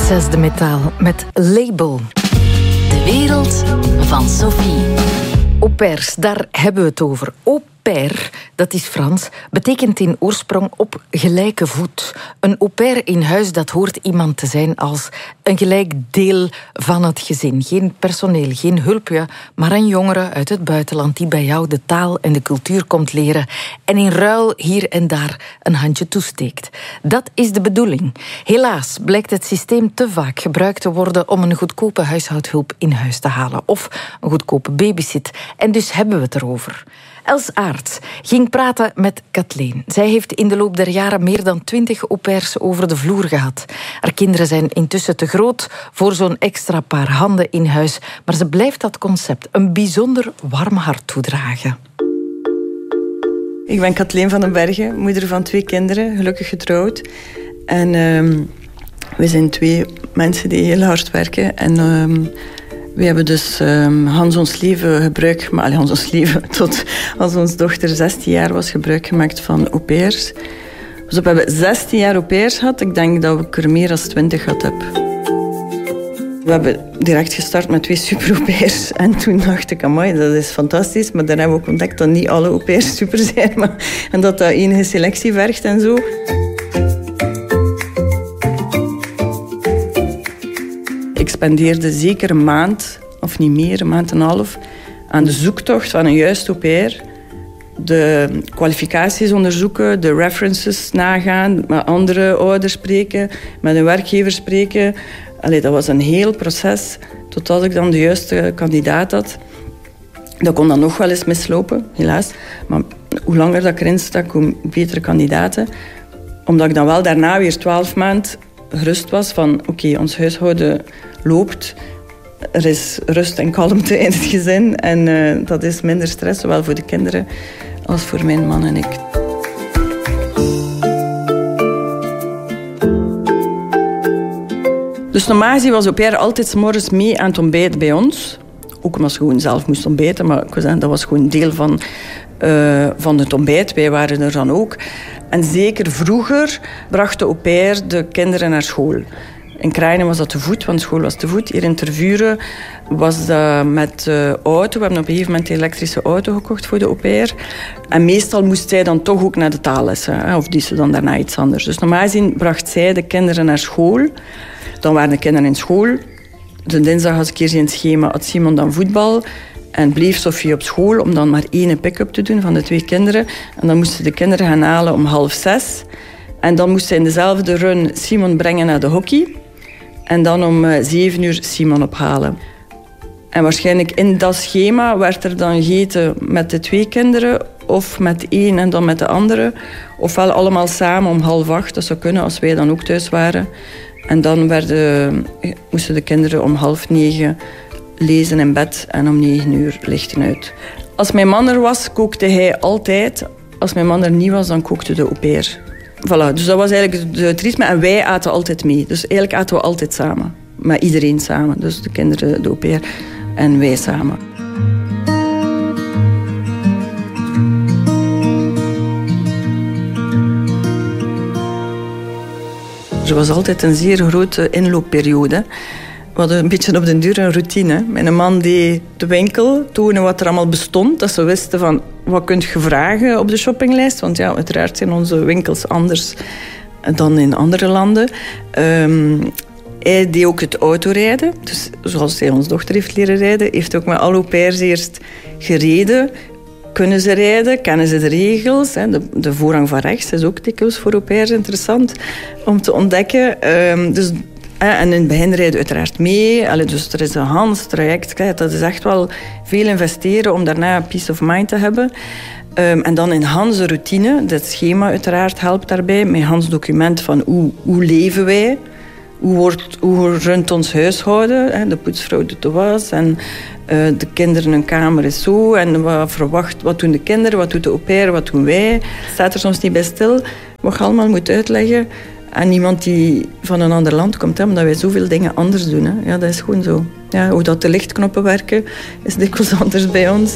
Zesde metaal met Label. De wereld van Sophie. Au pairs, daar hebben we het over. Au pair, dat is Frans, betekent in oorsprong op gelijke voet. Een au pair in huis, dat hoort iemand te zijn als een gelijk deel van het gezin. Geen personeel, geen hulpje, maar een jongere uit het buitenland die bij jou de taal en de cultuur komt leren en in ruil hier en daar een handje toesteekt. Dat is de bedoeling. Helaas blijkt het systeem te vaak gebruikt te worden om een goedkope huishoudhulp in huis te halen of een goedkope babysit. En dus hebben we het erover. Els Aerts ging praten met Kathleen. Zij heeft in de loop der jaren meer dan 20 au pairs over de vloer gehad. Haar kinderen zijn intussen te groot voor zo'n extra paar handen in huis. Maar ze blijft dat concept een bijzonder warm hart toedragen. Ik ben Kathleen van den Bergen, moeder van 2 kinderen, gelukkig getrouwd. En we zijn 2 mensen die heel hard werken. En we hebben dus Hans ons leven gebruik gemaakt. Hans ons leven, tot als onze dochter 16 jaar was, gebruik gemaakt van au pairs. Dus we hebben 16 jaar au pairs gehad. Ik denk dat ik er meer dan 20 gehad heb. We hebben direct gestart met 2 super au pairs. En toen dacht ik, amai, dat is fantastisch. Maar dan hebben we ook ontdekt dat niet alle au pairs super zijn. En dat enige selectie vergt en zo. Ik spendeerde zeker een maand, of niet meer, een maand en een half, aan de zoektocht van een juiste au pair. De kwalificaties onderzoeken, de references nagaan, met andere ouders spreken, met een werkgever spreken. Allee, dat was een heel proces, totdat ik dan de juiste kandidaat had. Dat kon dan nog wel eens mislopen, helaas. Maar hoe langer dat ik erin stak, hoe betere kandidaten. Omdat ik dan wel daarna weer 12 maanden gerust was van oké, ons huishouden loopt. Er is rust en kalmte in het gezin. En dat is minder stress, zowel voor de kinderen als voor mijn man en ik. Dus normaal gezien was au pair altijd 's morgens mee aan het ontbijt bij ons. Ook omdat ze gewoon zelf moest ontbijten. Maar ik wil zeggen, dat was gewoon deel van het ontbijt. Wij waren er dan ook. En zeker vroeger bracht de au pair de kinderen naar school. In Krijnen was dat te voet, want school was te voet. Hier in Tervuren was dat met de auto. We hebben op een gegeven moment een elektrische auto gekocht voor de au pair. En meestal moest zij dan toch ook naar de taallessen. Of die ze dan daarna iets anders. Dus normaal gezien bracht zij de kinderen naar school. Dan waren de kinderen in school. De dinsdag had ik hier in het schema, had Simon dan voetbal. En bleef Sophie op school om dan maar 1 pick-up te doen van de 2 kinderen. En dan moesten de kinderen gaan halen om 5:30. En dan moest zij in dezelfde run Simon brengen naar de hockey. En dan om 7 Simon ophalen. En waarschijnlijk in dat schema werd er dan gegeten met de 2 kinderen. Of met 1 en dan met de andere. Ofwel allemaal samen om 7:30. Dat zou kunnen als wij dan ook thuis waren. En dan moesten de kinderen om 8:30 lezen in bed en om 9 lichten uit. Als mijn man er was, kookte hij altijd. Als mijn man er niet was, dan kookte de au pair. Voilà, dus dat was eigenlijk het ritme. En wij aten altijd mee. Dus eigenlijk aten we altijd samen. Met iedereen samen. Dus de kinderen, de au pair en wij samen. Er was altijd een zeer grote inloopperiode. We hadden een beetje op den duur een routine. Mijn man deed de winkel, tonen wat er allemaal bestond. Dat ze wisten van, wat kun je vragen op de shoppinglijst? Want ja, uiteraard zijn onze winkels anders dan in andere landen. Hij deed ook het autorijden. Dus zoals hij onze dochter heeft leren rijden, heeft ook met alle au pairs eerst gereden. Kunnen ze rijden? Kennen ze de regels? De voorrang van rechts is ook dikwijls voor au pairs interessant om te ontdekken. En in het begin rijden uiteraard mee. Dus er is een Hans traject. Dat is echt wel veel investeren om daarna peace of mind te hebben. En dan in Hans' routine. Dat schema uiteraard helpt daarbij. Met Hans' document van hoe leven wij. Hoe runt ons huishouden. De poetsvrouw doet de was. En de kinderen, hun kamer is zo. En wat doen de kinderen? Wat doet de au pair? Wat doen wij? Staat er soms niet bij stil. Wat je allemaal moet uitleggen. En iemand die van een ander land komt, omdat wij zoveel dingen anders doen. Hè. Ja, dat is gewoon zo. Ja, hoe dat de lichtknoppen werken, is dikwijls anders bij ons.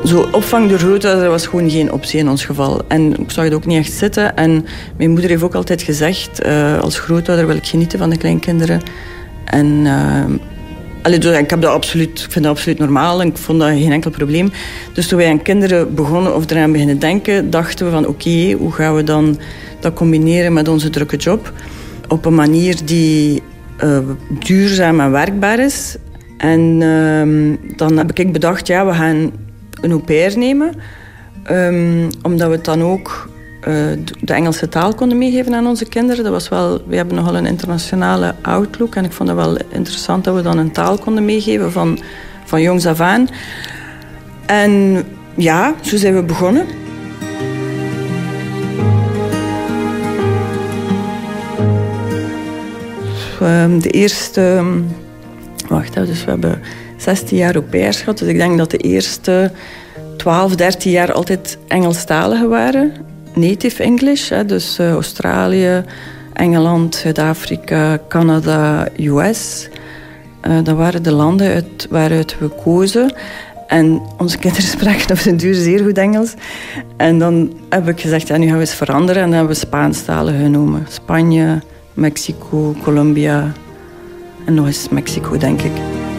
Zo opvang door grootouders was gewoon geen optie in ons geval. En ik zag het ook niet echt zitten. En mijn moeder heeft ook altijd gezegd, als grootouder wil ik genieten van de kleinkinderen. En ik vind dat absoluut normaal en ik vond dat geen enkel probleem. Dus toen wij aan kinderen begonnen of eraan beginnen denken, dachten we van oké, hoe gaan we dan dat combineren met onze drukke job? Op een manier die duurzaam en werkbaar is. En dan heb ik bedacht, ja, we gaan een au pair nemen. Omdat we het dan ook de Engelse taal konden meegeven aan onze kinderen. We hebben nogal een internationale outlook. En ik vond het wel interessant dat we dan een taal konden meegeven van jongs af aan. En ja, zo zijn we begonnen. De eerste... dus we hebben 16 jaar au pairs gehad. Dus ik denk dat de eerste 12, 13 jaar altijd Engelstaligen waren. Native English, dus Australië, Engeland, Zuid-Afrika, Canada, US. Dat waren de landen waaruit we kozen. En onze kinderen spraken op den duur zeer goed Engels. En dan heb ik gezegd, ja, nu gaan we eens veranderen. En dan hebben we Spaanstaligen genomen. Spanje, Mexico, Colombia en nog eens Mexico, denk ik.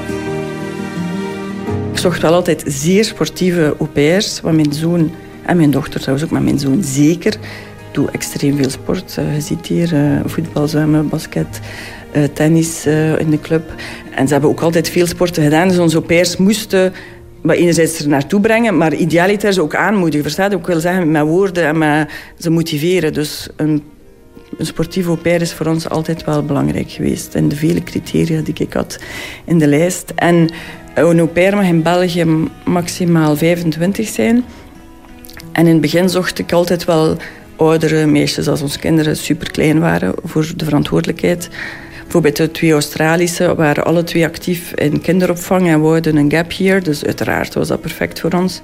Ik zocht wel altijd zeer sportieve au pairs, want mijn zoon en mijn dochter trouwens ook, maar mijn zoon zeker, doe extreem veel sport. Je ziet hier voetbal, zwemmen, basket, tennis in de club. En ze hebben ook altijd veel sporten gedaan. Dus onze au pairs moesten enerzijds er naartoe brengen, maar idealiter ze ook aanmoedigen. Verstaat? Ik wil zeggen met woorden en met ze motiveren. Dus een sportief au pair is voor ons altijd wel belangrijk geweest. En de vele criteria die ik had in de lijst. En een au pair mag in België maximaal 25 zijn. En in het begin zocht ik altijd wel oudere meisjes als onze kinderen superklein waren voor de verantwoordelijkheid. Bijvoorbeeld de 2 Australische waren alle 2 actief in kinderopvang en wouden een gap year. Dus uiteraard was dat perfect voor ons.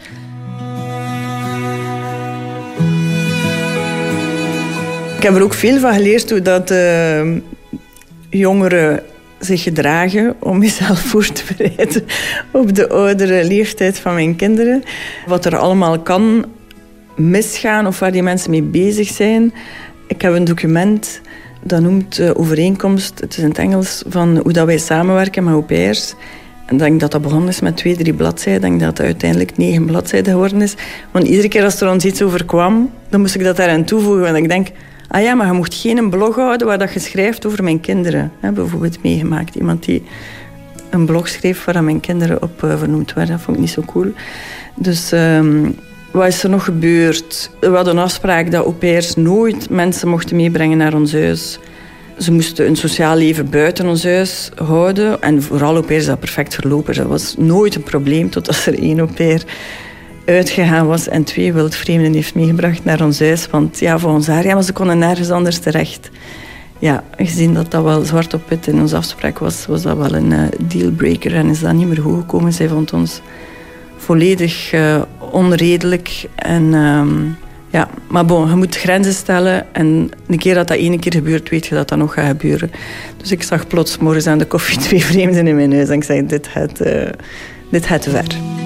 Ik heb er ook veel van geleerd hoe dat jongeren zich gedragen om mezelf voor te bereiden op de oudere leeftijd van mijn kinderen. Wat er allemaal kan misgaan of waar die mensen mee bezig zijn. Ik heb een document dat noemt overeenkomst, het is in het Engels, van hoe dat wij samenwerken met au pairs. En ik denk dat dat begonnen is met 2, 3 bladzijden. Ik denk dat het uiteindelijk 9 bladzijden geworden is. Want iedere keer als er ons iets overkwam, dan moest ik dat daaraan toevoegen. Want ik denk, ah ja, maar je mocht geen blog houden waar dat je schrijft over mijn kinderen. Bijvoorbeeld meegemaakt. Iemand die een blog schreef waar mijn kinderen op vernoemd werden. Dat vond ik niet zo cool. Dus wat is er nog gebeurd? We hadden een afspraak dat au pairs nooit mensen mochten meebrengen naar ons huis. Ze moesten een sociaal leven buiten ons huis houden. En vooral au pairs is dat perfect verlopen. Dat was nooit een probleem totdat er 1 au pair uitgegaan was en 2 wildvreemden heeft meegebracht naar ons huis. Want ja, volgens haar, ja, maar ze konden nergens anders terecht. Ja, gezien dat dat wel zwart op wit in onze afspraak was, was dat wel een dealbreaker en is dat niet meer goed gekomen. Zij vond ons volledig onredelijk. En, ja, maar bon, je moet grenzen stellen en een keer dat ene keer gebeurt, weet je dat dat nog gaat gebeuren. Dus ik zag plots morgens aan de koffie 2 vreemden in mijn huis en ik zei, dit gaat te ver.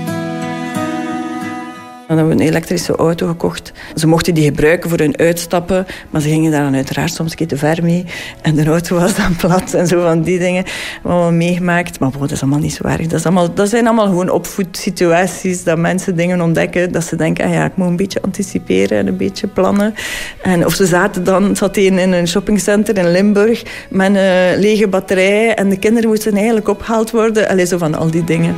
Dan hebben we een elektrische auto gekocht. Ze mochten die gebruiken voor hun uitstappen, maar ze gingen daar dan uiteraard soms een keer te ver mee. En de auto was dan plat en zo van die dingen. Allemaal meegemaakt. Maar dat is allemaal niet zo erg. Dat zijn allemaal gewoon opvoedsituaties, dat mensen dingen ontdekken, dat ze denken, ja, ik moet een beetje anticiperen en een beetje plannen. En of ze zat een in een shoppingcenter in Limburg met een lege batterij en de kinderen moesten eigenlijk opgehaald worden. Allee, zo van al die dingen.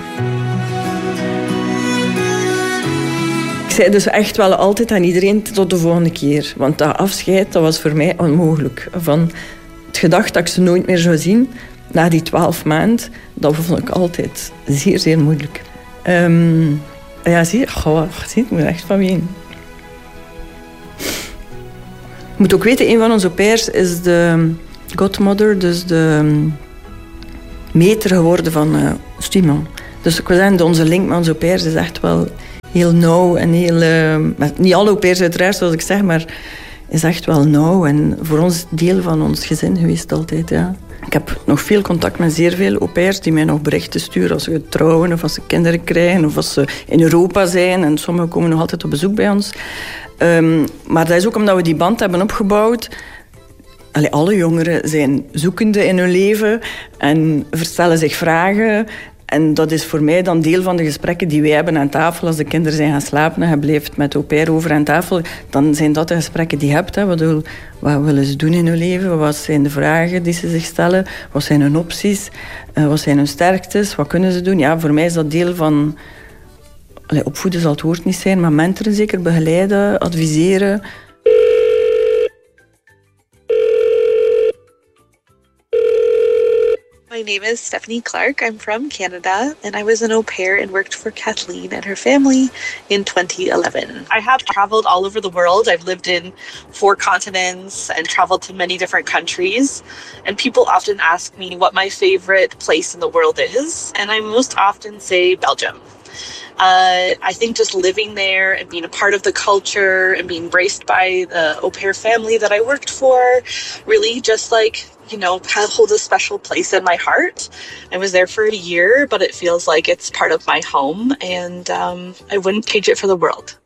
Ik zei dus echt wel altijd aan iedereen tot de volgende keer. Want dat afscheid, dat was voor mij onmogelijk. Van het gedacht dat ik ze nooit meer zou zien, na die 12 maanden, dat vond ik altijd zeer, zeer moeilijk. Ja, zie je, ik moet echt van ween. Je moet ook weten, een van onze au pairs is de godmother, dus de meter geworden van Simon. Dus ik wil zeggen, onze link met onze au pairs is echt wel heel nauw en heel... niet alle au pairs uiteraard, zoals ik zeg, maar is echt wel nauw. En voor ons deel van ons gezin geweest altijd, ja. Ik heb nog veel contact met zeer veel au pairs die mij nog berichten sturen als ze trouwen of als ze kinderen krijgen of als ze in Europa zijn. En sommigen komen nog altijd op bezoek bij ons. Maar dat is ook omdat we die band hebben opgebouwd. Alle jongeren zijn zoekende in hun leven en stellen zich vragen. En dat is voor mij dan deel van de gesprekken die wij hebben aan tafel. Als de kinderen zijn gaan slapen en je blijft met au pair over aan tafel, dan zijn dat de gesprekken die je hebt. Hè. Wat willen ze doen in hun leven? Wat zijn de vragen die ze zich stellen? Wat zijn hun opties? Wat zijn hun sterktes? Wat kunnen ze doen? Ja, voor mij is dat deel van... opvoeden zal het woord niet zijn, maar mentoren zeker, begeleiden, adviseren. My name is Stephanie Clark. I'm from Canada, and I was an au pair and worked for Kathleen and her family in 2011. I have traveled all over the world. I've lived in 4 continents and traveled to many different countries. And people often ask me what my favorite place in the world is, and I most often say Belgium. I think just living there and being a part of the culture and being embraced by the au pair family that I worked for really just hold a special place in my heart. I was there for a year, but it feels like it's part of my home, and I wouldn't change it for the world.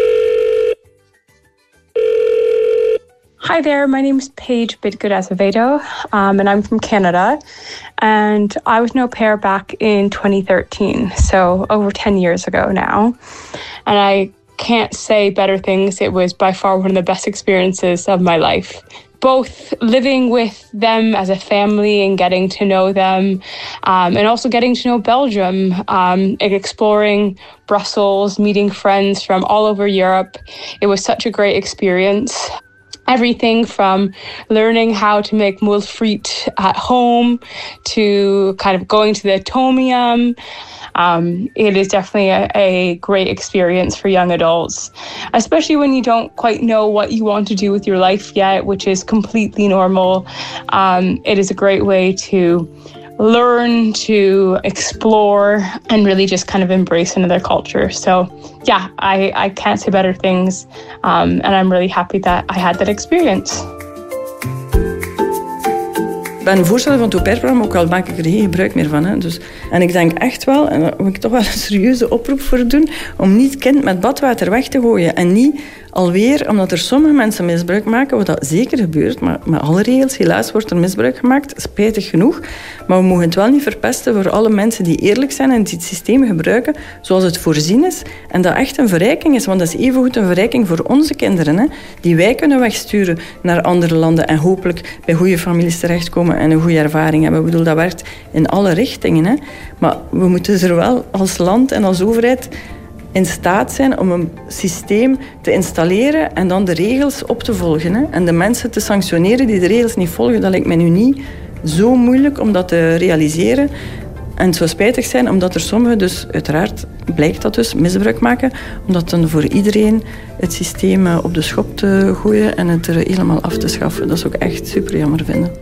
Hi there, my name is Paige Bidgood Azevedo, and I'm from Canada. And I was an au pair back in 2013, so over 10 years ago now. And I can't say better things. It was by far one of the best experiences of my life. Both living with them as a family and getting to know them, and also getting to know Belgium, exploring Brussels, meeting friends from all over Europe. It was such a great experience. Everything from learning how to make moule frites at home to kind of going to the Atomium. It is definitely a great experience for young adults, especially when you don't quite know what you want to do with your life yet, which is completely normal. It is a great way to learn, to explore, and really just kind of embrace another culture. So yeah, I can't say better things. And I'm really happy that I had that experience. Ik ben een voorstander van het au pair-programma, ook al maak ik er geen gebruik meer van. Hè. En ik denk echt wel, en daar moet ik toch wel een serieuze oproep voor doen, om niet het kind met badwater weg te gooien. En niet alweer, omdat er sommige mensen misbruik maken, wat dat zeker gebeurt, maar met alle regels, helaas wordt er misbruik gemaakt, spijtig genoeg. Maar we mogen het wel niet verpesten voor alle mensen die eerlijk zijn en die het systeem gebruiken zoals het voorzien is. En dat echt een verrijking is, want dat is evengoed een verrijking voor onze kinderen, hè, die wij kunnen wegsturen naar andere landen en hopelijk bij goede families terechtkomen en een goede ervaring hebben. Ik bedoel, dat werkt in alle richtingen. Hè. Maar we moeten er wel als land en als overheid in staat zijn om een systeem te installeren en dan de regels op te volgen. Hè. En de mensen te sanctioneren die de regels niet volgen, dat lijkt mij nu niet zo moeilijk om dat te realiseren. En het zou spijtig zijn, omdat er sommigen dus, uiteraard blijkt dat dus, misbruik maken, omdat dan voor iedereen het systeem op de schop te gooien en het er helemaal af te schaffen. Dat is ook echt super jammer vinden.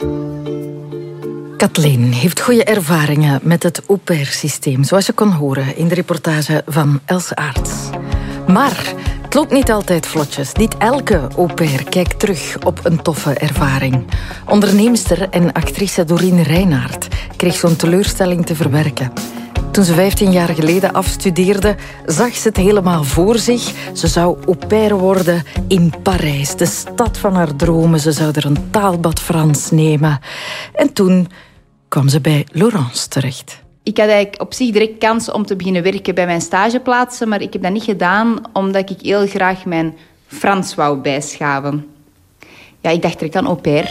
Kathleen heeft goede ervaringen met het au pair-systeem, zoals je kon horen in de reportage van Els Aarts. Maar het loopt niet altijd vlotjes. Niet elke au pair kijkt terug op een toffe ervaring. Onderneemster en actrice Doreen Reinaert kreeg zo'n teleurstelling te verwerken. Toen ze 15 jaar geleden afstudeerde, zag ze het helemaal voor zich. Ze zou au pair worden in Parijs, de stad van haar dromen. Ze zou er een taalbad Frans nemen. En toen kwam ze bij Laurence terecht. Ik had eigenlijk op zich direct kans om te beginnen werken bij mijn stageplaatsen, maar ik heb dat niet gedaan omdat ik heel graag mijn Frans wou bijschaven. Ja, ik dacht direct aan au pair.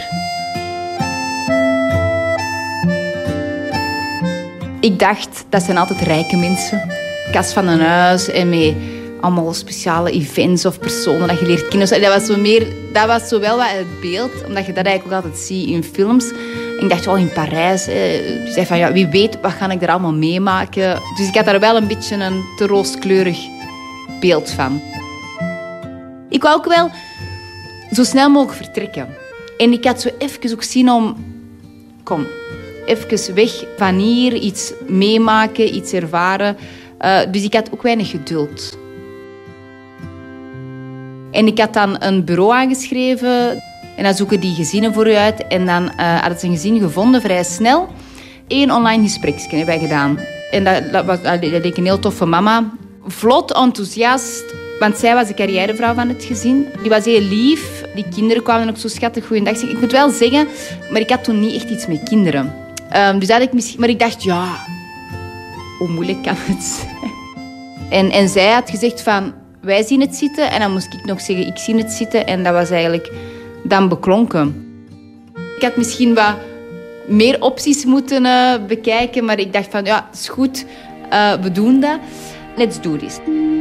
Ik dacht, dat zijn altijd rijke mensen. Kast van een huis en met allemaal speciale events of personen dat je leert kennen. Dat was zo wel wat het beeld, omdat je dat eigenlijk ook altijd ziet in films. En ik dacht wel in Parijs. Je zei van, ja, wie weet, wat ga ik er allemaal meemaken? Dus ik had daar wel een beetje een te rooskleurig beeld van. Ik wou ook wel zo snel mogelijk vertrekken. En ik had zo even ook zin om... Kom, even weg van hier, iets meemaken, iets ervaren. Dus ik had ook weinig geduld. En ik had dan een bureau aangeschreven En dan zoeken die gezinnen voor u uit. En dan hadden ze een gezin gevonden, vrij snel. 1 online gespreksje hebben wij gedaan. En dat leek een heel toffe mama. Vlot, enthousiast. Want zij was de carrièrevrouw van het gezin. Die was heel lief. Die kinderen kwamen ook zo schattig goeiedag zeggen. Ik moet wel zeggen, maar ik had toen niet echt iets met kinderen. Dus dat ik misschien... Maar ik dacht, ja... Hoe moeilijk kan het zijn? En zij had gezegd van... Wij zien het zitten. En dan moest ik nog zeggen, ik zie het zitten. En dat was eigenlijk dan beklonken. Ik had misschien wat meer opties moeten bekijken. Maar ik dacht van, ja, het is goed. We doen dat. Let's do this.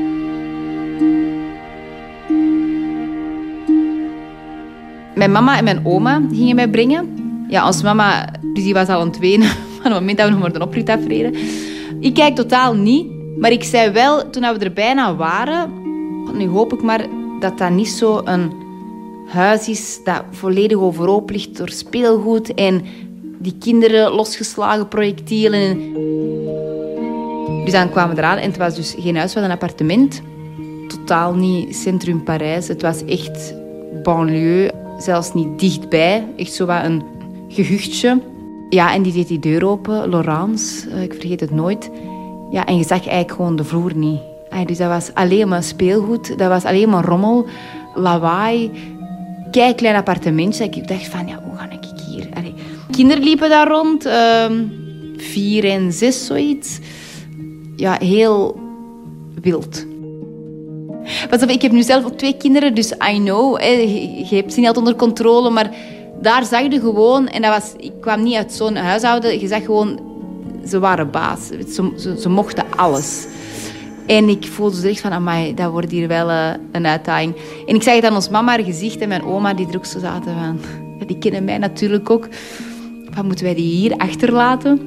Mijn mama en mijn oma gingen mij brengen. Ja, ons mama, dus die was al aan het wenen. Van het moment dat we nog maar de oprit afreden. Ik kijk totaal niet. Maar ik zei wel, toen we er bijna waren... Nu hoop ik maar dat dat niet zo een huis is dat volledig overhoop ligt door speelgoed en die kinderen losgeslagen projectielen. Dus dan kwamen we eraan en het was dus geen huis, het was een appartement. Totaal niet centrum Parijs. Het was echt banlieue, zelfs niet dichtbij. Echt zo wat een gehuchtje. Ja, en die deed die deur open, Laurence, ik vergeet het nooit. Ja, en je zag eigenlijk gewoon de vloer niet. Dus dat was alleen maar speelgoed, dat was alleen maar rommel, lawaai. Kijk, klein appartementje. Ik dacht van, ja, hoe ga ik hier? Kinderen liepen daar rond, 4 en 6, zoiets. Ja, heel wild. Ik heb nu zelf ook 2 kinderen, dus I know. Je hebt ze niet altijd onder controle, maar daar zag je gewoon... En ik kwam niet uit zo'n huishouden. Je zag gewoon, ze waren baas. Ze mochten alles. En ik voelde zo echt van, amai, dat wordt hier wel een uitdaging. En ik zag het aan ons mama, haar gezicht en mijn oma, die er ook zo zaten van... Die kennen mij natuurlijk ook. Wat moeten wij die hier achterlaten?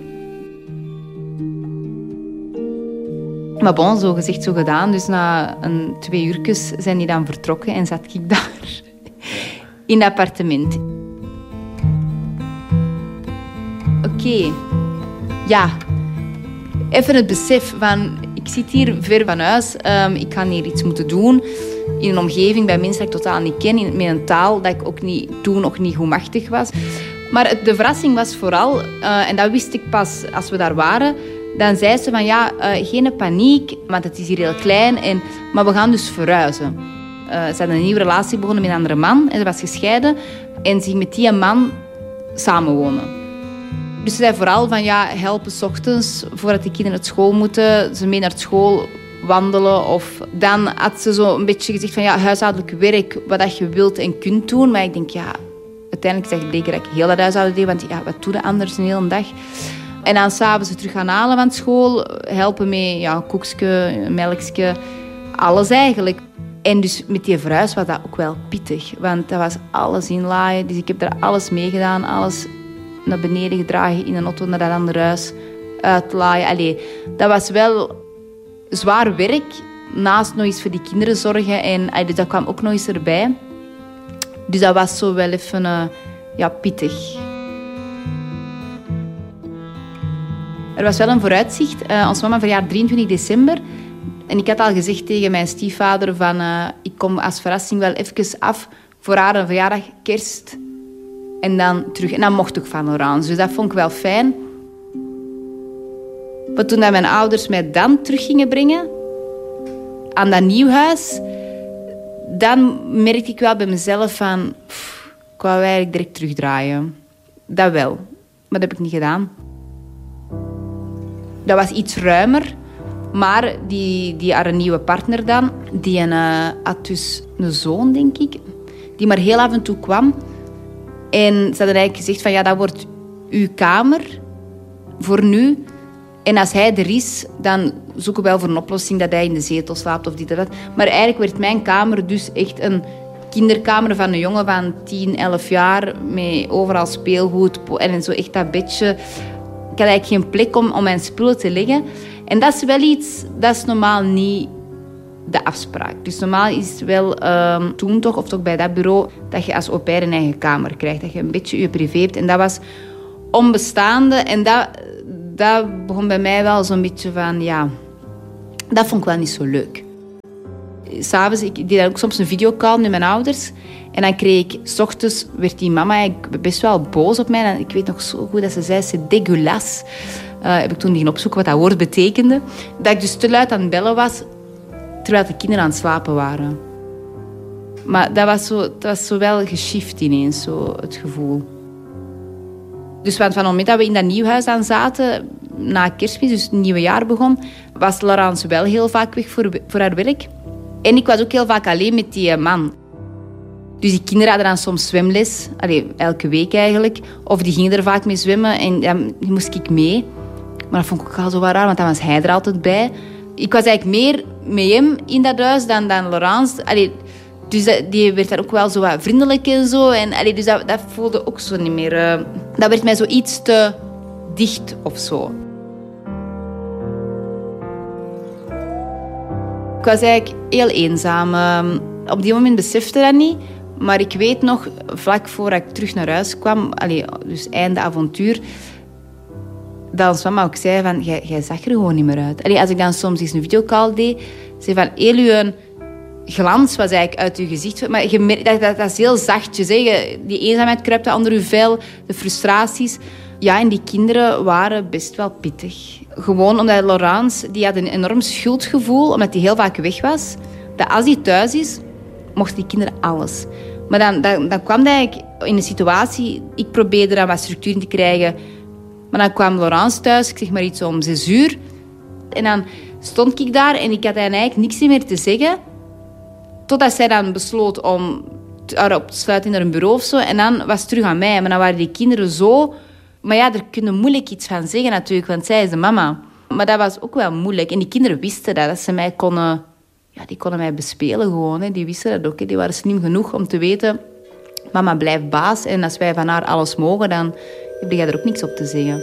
Maar bon, zo gezegd, zo gedaan. Dus na 2 uurtjes zijn die dan vertrokken en zat ik daar in het appartement. Oké. Ja. Even het besef van... Ik zit hier ver van huis. Ik ga hier iets moeten doen. In een omgeving bij mensen dat ik totaal niet ken. Met een taal dat ik ook toen nog niet goed machtig was. Maar de verrassing was vooral... en dat wist ik pas als we daar waren... Dan zei ze van ja, geen paniek, want het is hier heel klein. Maar we gaan dus verhuizen. Ze had een nieuwe relatie begonnen met een andere man. En ze was gescheiden. En ze ging met die man samenwonen. Dus ze zei vooral van ja, helpen 's ochtends voordat de kinderen naar school moeten. Ze mee naar school wandelen. Of dan had ze zo een beetje gezegd van ja, huishoudelijk werk, wat dat je wilt en kunt doen. Maar ik denk ja, uiteindelijk is het bleken dat ik heel dat huishouden deed. Want ja, wat doe je anders een hele dag? En dan s'avonds terug gaan halen van school. Helpen met ja, koekje, melkje, alles eigenlijk. En dus met die verhuis was dat ook wel pittig. Want dat was alles inlaaien. Dus ik heb daar alles mee gedaan. Alles naar beneden gedragen in een auto naar dat andere huis. Uitlaaien. Allee, dat was wel zwaar werk. Naast nog eens voor die kinderen zorgen. En dus dat kwam ook nog eens erbij. Dus dat was zo wel even pittig. Er was wel een vooruitzicht. Ons mama verjaarde 23 december. En ik had al gezegd tegen mijn stiefvader van... ik kom als verrassing wel even af voor haar een verjaardag, kerst. En dan terug. En dan mocht ik van Laurence. Dus dat vond ik wel fijn. Maar toen mijn ouders mij dan terug gingen brengen... aan dat nieuw huis... dan merkte ik wel bij mezelf van... ik wou eigenlijk direct terugdraaien. Dat wel. Maar dat heb ik niet gedaan. Dat was iets ruimer. Maar die haar nieuwe partner dan... die had dus een zoon, denk ik... die maar heel af en toe kwam. En ze hadden eigenlijk gezegd van... ja, dat wordt uw kamer voor nu. En als hij er is, dan zoeken we wel voor een oplossing... dat hij in de zetel slaapt of dit of dat. Maar eigenlijk werd mijn kamer dus echt een kinderkamer... van een jongen van 10, 11 jaar... met overal speelgoed en zo echt dat bedje... Ik had eigenlijk geen plek om mijn spullen te leggen. En dat is wel iets, dat is normaal niet de afspraak. Dus normaal is het wel toen toch, of toch bij dat bureau, dat je als au pair een eigen kamer krijgt. Dat je een beetje je privé hebt. En dat was onbestaande. En dat begon bij mij wel zo'n beetje van, ja, dat vond ik wel niet zo leuk. s'avonds, ik deed dan ook soms een videocall met mijn ouders. En dan kreeg ik, 's ochtends werd die mama eigenlijk best wel boos op mij. En ik weet nog zo goed dat ze zei, c'est dégueulasse. Heb ik toen gaan opzoeken wat dat woord betekende. Dat ik dus te luid aan het bellen was, terwijl de kinderen aan het slapen waren. Maar dat was zo wel geshift ineens, zo het gevoel. Dus van het moment dat we in dat nieuw huis aan zaten, na Kerstmis, dus het nieuwe jaar begon, was Laurence wel heel vaak weg voor haar werk. En ik was ook heel vaak alleen met die man. Dus die kinderen hadden dan soms zwemles, elke week eigenlijk. Of die gingen er vaak mee zwemmen en dan moest ik mee. Maar dat vond ik ook al zo raar, want dan was hij er altijd bij. Ik was eigenlijk meer met hem in dat huis dan Laurence. Dus die werd daar ook wel zo wat vriendelijk en zo. En, dus dat voelde ook zo niet meer. Dat werd mij zo iets te dicht of zo. Ik was eigenlijk heel eenzaam. Op die moment besefte dat niet. Maar ik weet nog, vlak voordat ik terug naar huis kwam, dus einde avontuur, dat ons mama ook zei van, jij zag er gewoon niet meer uit. Als ik dan soms eens een videocall deed, zei van, heel uw glans was eigenlijk uit uw gezicht. Maar dat is heel zachtjes. Hè. Die eenzaamheid kruipt onder uw vel, de frustraties. Ja, en die kinderen waren best wel pittig. Gewoon omdat Laurence, die had een enorm schuldgevoel, omdat hij heel vaak weg was. Dat als hij thuis is, mochten die kinderen alles. Maar dan kwam hij eigenlijk in een situatie, ik probeerde daar wat structuur in te krijgen. Maar dan kwam Laurence thuis, ik zeg maar iets om 6:00. En dan stond ik daar en ik had eigenlijk niks meer te zeggen. Totdat zij dan besloot om haar op te sluiten in haar bureau of zo. En dan was het terug aan mij. Maar dan waren die kinderen zo... Maar ja, daar kunnen moeilijk iets van zeggen natuurlijk, want zij is de mama. Maar dat was ook wel moeilijk. En die kinderen wisten dat ze mij konden... Ja, die konden mij bespelen gewoon. Hè. Die wisten dat ook. Hè. Die waren slim genoeg om te weten... Mama blijft baas. En als wij van haar alles mogen, dan heb jij er ook niks op te zeggen.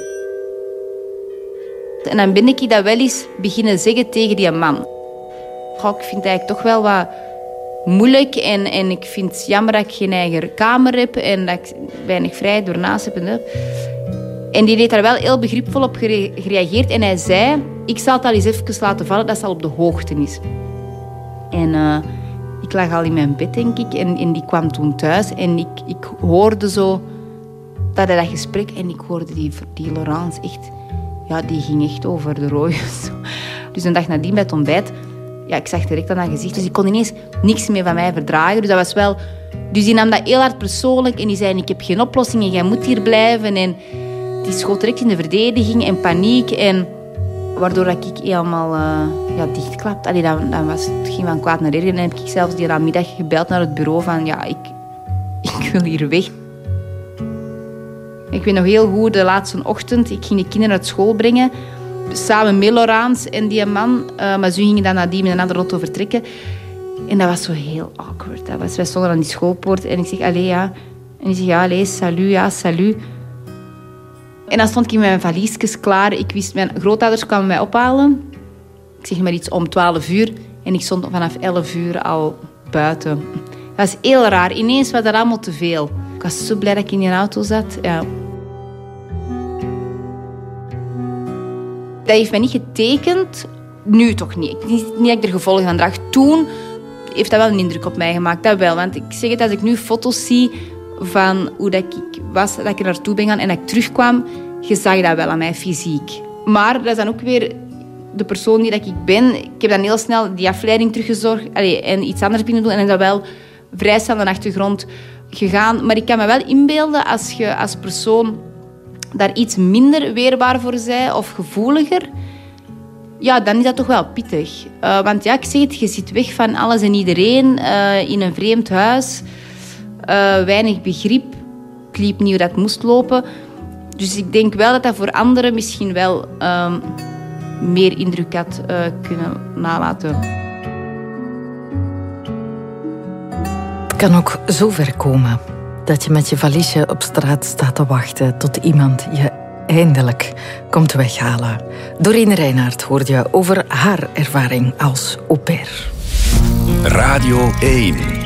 En dan ben ik dat wel eens beginnen zeggen tegen die man. Goh, ik vind het eigenlijk toch wel wat moeilijk. En ik vind het jammer dat ik geen eigen kamer heb. En dat ik weinig vrijheid doornaast heb. En die heeft daar wel heel begripvol op gereageerd. En hij zei, ik zal het al eens even laten vallen dat ze al op de hoogte is. En ik lag al in mijn bed, denk ik. En die kwam toen thuis. En ik hoorde zo dat gesprek. En ik hoorde die Laurence echt... Ja, die ging echt over de rooien. Dus een dag nadien bij het ontbijt... Ja, ik zag direct aan haar gezicht. Dus ik kon ineens niks meer van mij verdragen. Dus dat was wel... Dus die nam dat heel hard persoonlijk. En die zei, ik heb geen oplossing en jij moet hier blijven. En die schoot direct in de verdediging en paniek. En waardoor ik helemaal dichtklapte. Dan was het ging van kwaad naar erger. En dan heb ik zelfs die namiddag gebeld naar het bureau van... Ja, ik wil hier weg. Ik weet nog heel goed, de laatste ochtend... Ik ging de kinderen uit school brengen... Samen met Laurence en die man. Maar ze gingen dan nadien met een andere auto vertrekken. En dat was zo heel awkward. Wij stonden aan die schoolpoort en ik zeg, allee, ja. En die zegt, ja, allee, salut, ja, salut. En dan stond ik met mijn valiesjes klaar. Ik wist, mijn grootouders kwamen mij ophalen. Ik zeg maar iets om 12:00. En ik stond vanaf 11:00 al buiten. Dat was heel raar. Ineens was dat allemaal te veel. Ik was zo blij dat ik in die auto zat. Ja. Dat heeft mij niet getekend. Nu toch niet. Niet dat ik er gevolgen aan draag. Toen heeft dat wel een indruk op mij gemaakt. Dat wel. Want ik zeg het, als ik nu foto's zie van hoe dat ik was, dat ik er naartoe ben gaan en dat ik terugkwam, je zag dat wel aan mij fysiek. Maar dat is dan ook weer de persoon die dat ik ben. Ik heb dan heel snel die afleiding teruggezocht en iets anders binnen doen. En is dat wel vrij snel aan de achtergrond gegaan. Maar ik kan me wel inbeelden als je als persoon daar iets minder weerbaar voor zij of gevoeliger, ja, dan is dat toch wel pittig. Want ja, ik zeg het, je zit weg van alles en iedereen in een vreemd huis. Weinig begrip. Ik liep niet hoe dat moest lopen. Dus ik denk wel dat dat voor anderen misschien wel meer indruk had kunnen nalaten. Het kan ook zo ver komen dat je met je valiesje op straat staat te wachten tot iemand je eindelijk komt weghalen. Doreen Reinaert hoorde je over haar ervaring als au pair. Radio 1.